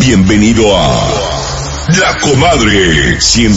Bienvenido a La Comadre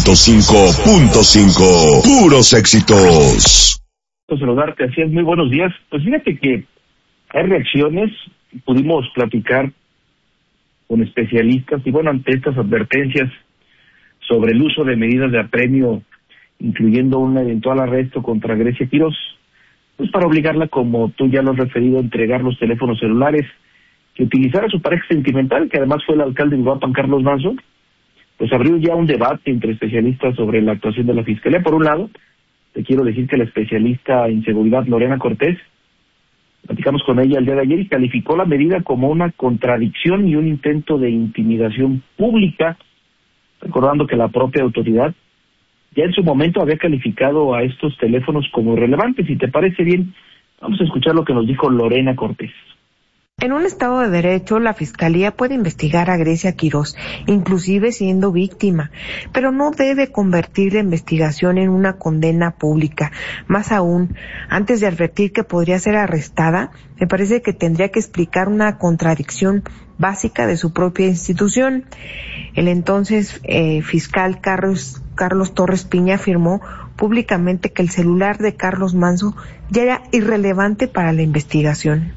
105.5. Puros éxitos. Saludarte, así es, muy buenos días. Pues fíjate que hay reacciones, pudimos platicar con especialistas y bueno, ante estas advertencias sobre el uso de medidas de apremio, incluyendo un eventual arresto contra Grecia Quirós, pues para obligarla, como tú ya lo has referido, a entregar los teléfonos celulares que utilizara su pareja sentimental, que además fue el alcalde de Uruapan, Carlos Manso, pues abrió ya un debate entre especialistas sobre la actuación de la Fiscalía. Por un lado, te quiero decir que la especialista en seguridad Lorena Cortés, platicamos con ella el día de ayer y calificó la medida como una contradicción y un intento de intimidación pública, recordando que la propia autoridad ya en su momento había calificado a estos teléfonos como irrelevantes. Si te parece bien, vamos a escuchar lo que nos dijo Lorena Cortés. En un Estado de Derecho, la Fiscalía puede investigar a Grecia Quirós, inclusive siendo víctima, pero no debe convertir la investigación en una condena pública. Más aún, antes de advertir que podría ser arrestada, me parece que tendría que explicar una contradicción básica de su propia institución. El entonces fiscal Carlos Torres Piña afirmó públicamente que el celular de Carlos Manso ya era irrelevante para la investigación.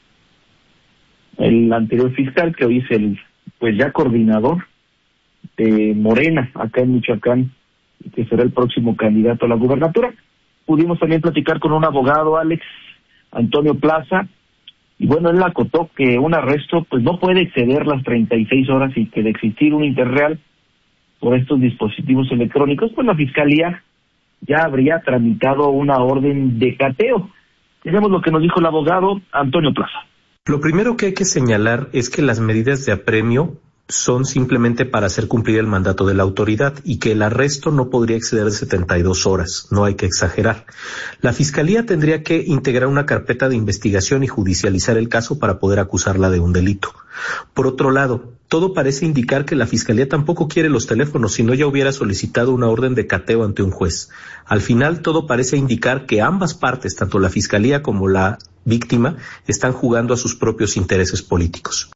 El anterior fiscal, que hoy es el pues ya coordinador de Morena acá en Michoacán y que será el próximo candidato a la gubernatura. Pudimos también platicar con un abogado, Alex Antonio Plaza, y bueno, él acotó que un arresto pues no puede exceder las 36 horas y que de existir un interreal por estos dispositivos electrónicos, pues la Fiscalía ya habría tramitado una orden de cateo. Tenemos lo que nos dijo el abogado Antonio Plaza. Lo primero que hay que señalar es que las medidas de apremio son simplemente para hacer cumplir el mandato de la autoridad y que el arresto no podría exceder de 72 horas, no hay que exagerar. La Fiscalía tendría que integrar una carpeta de investigación y judicializar el caso para poder acusarla de un delito. Por otro lado, todo parece indicar que la Fiscalía tampoco quiere los teléfonos, si no ya hubiera solicitado una orden de cateo ante un juez. Al final, todo parece indicar que ambas partes, tanto la Fiscalía como la víctima, están jugando a sus propios intereses políticos.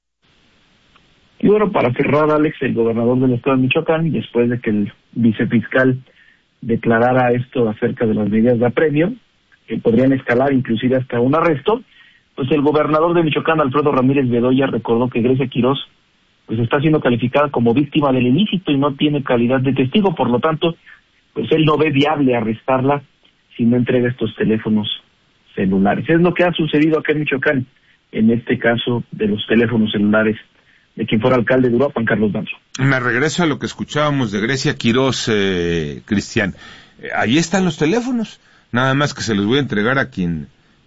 Y bueno, para cerrar, Alex, el gobernador del estado de Michoacán, después de que el vicefiscal declarara esto acerca de las medidas de apremio, que podrían escalar inclusive hasta un arresto, pues el gobernador de Michoacán, Alfredo Ramírez Bedoya, recordó que Grecia Quirós pues está siendo calificada como víctima del ilícito y no tiene calidad de testigo, por lo tanto, pues él no ve viable arrestarla si no entrega estos teléfonos celulares. Es lo que ha sucedido acá en Michoacán, en este caso de los teléfonos celulares de quien fuera alcalde de Uruapan, Carlos Manso. Me regreso a lo que escuchábamos de Grecia Quirós, Cristian. Ahí están los teléfonos, nada más que se los voy a entregar a quien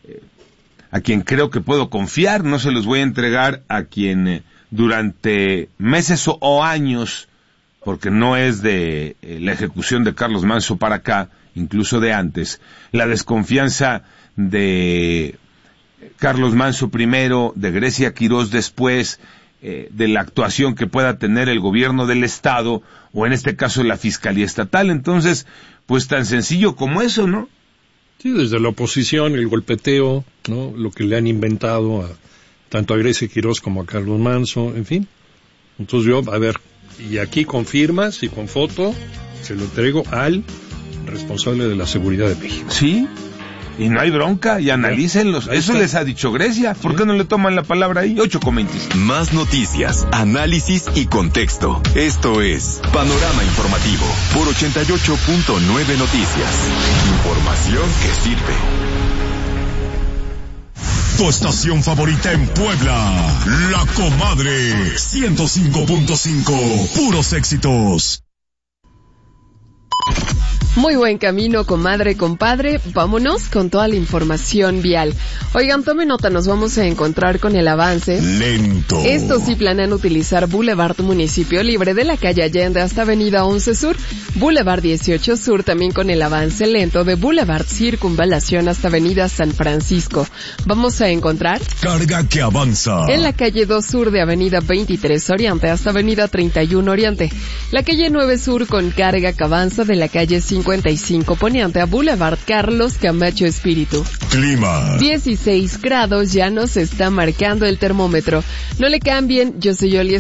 creo que puedo confiar, no se los voy a entregar a quien durante meses o años, porque no es de la ejecución de Carlos Manso para acá, incluso de antes, la desconfianza de Carlos Manso primero, de Grecia Quirós después, de la actuación que pueda tener el gobierno del estado, o en este caso la Fiscalía Estatal. Entonces, pues tan sencillo como eso, ¿no? Sí, desde la oposición, el golpeteo, ¿no? Lo que le han inventado tanto a Grecia Quirós como a Carlos Manso, en fin. Entonces yo, a ver, y aquí con firmas y con foto, se lo entrego al responsable de la seguridad de México. Sí, y no hay bronca, y analícenlos. Eso les ha dicho Grecia. ¿Por qué no le toman la palabra ahí? 8:26. Más noticias, análisis y contexto. Esto es Panorama Informativo por 88.9 Noticias. Información que sirve. Tu estación favorita en Puebla, La Comadre 105.5. Puros éxitos. Muy buen camino, comadre, compadre. Vámonos con toda la información vial. Oigan, tomen nota, nos vamos a encontrar con el avance. Lento. Estos sí planean utilizar Boulevard Municipio Libre de la calle Allende hasta Avenida 11 Sur, Boulevard 18 Sur, también con el avance lento de Boulevard Circunvalación hasta Avenida San Francisco. Vamos a encontrar carga que avanza en la calle 2 Sur de Avenida 23 Oriente hasta Avenida 31 Oriente. La calle 9 Sur con carga que avanza de la calle 55 Poniente a Boulevard Carlos Camacho Espíritu. Clima. 16 grados ya nos está marcando el termómetro. No le cambien, yo soy Yoli